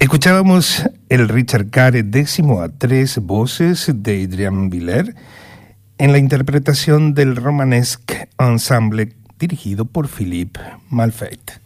Escuchábamos el Richard Care décimo a tres voces de Adrien Villers en la interpretación del Romanesque Ensemble dirigido por Philippe Malfait.